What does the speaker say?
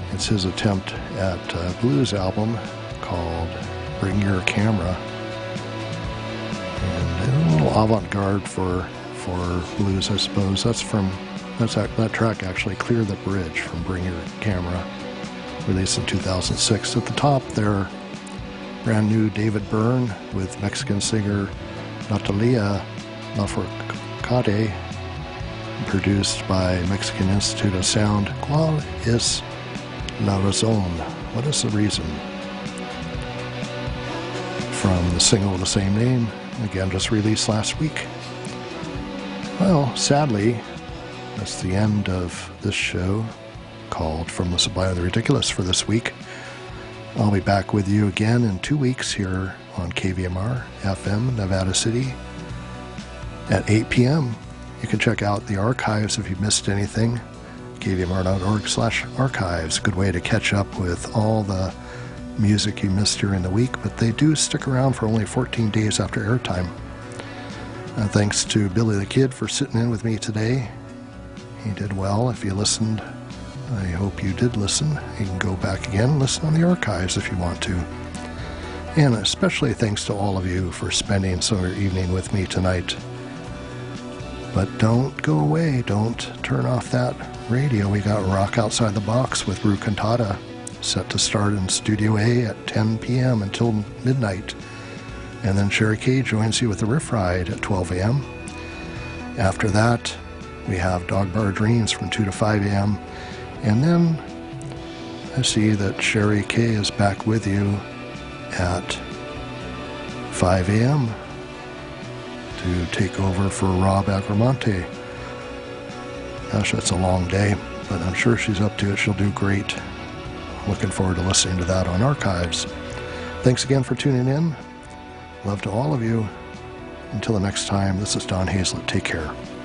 It's his attempt at a blues album called Bring Your Camera. And a little avant-garde for blues, I suppose. That track actually, Clear the Bridge from Bring Your Camera, released in 2006. At the top there, brand new David Byrne with Mexican singer Natalia Lafourcade, produced by Mexican Institute of Sound. ¿Cuál es la razón? What is the reason? From the single of the same name, again just released last week. Well, sadly, that's the end of this show called From the Sublime to the Ridiculous for this week. I'll be back with you again in 2 weeks here on KVMR FM, Nevada City at 8 p.m. You can check out the archives if you missed anything. kvmr.org/archives. Good way to catch up with all the music you missed during the week, but they do stick around for only 14 days after airtime. Thanks to Billy the Kid for sitting in with me today. He did well. If you listened, I hope you did listen. You can go back again and listen on the archives if you want to. And especially thanks to all of you for spending some of your evening with me tonight. But don't go away. Don't turn off that radio. We got Rock Outside the Box with Rue Cantata set to start in Studio A at 10 p.m. until midnight. And then Sherry Kay joins you with the Riff Ride at 12 a.m. After that, we have Dog Bar Dreams from 2 to 5 a.m. And then I see that Sherry Kay is back with you at 5 a.m. to take over for Rob Agramonte. Gosh, that's a long day, but I'm sure she's up to it. She'll do great. Looking forward to listening to that on archives. Thanks again for tuning in. Love to all of you. Until the next time, this is Don Hazlett. Take care.